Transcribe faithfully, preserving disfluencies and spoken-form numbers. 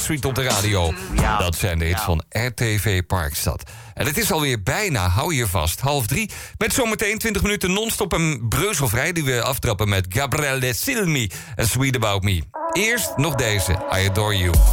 Street op de radio. Dat zijn de hits van R T V Parkstad. En het is alweer bijna, hou je vast, half drie. Met zometeen twintig minuten non-stop en breuzelvrij... die we aftrappen met Gabriele Silmi en Sweet About Me. Eerst nog deze, I Adore You.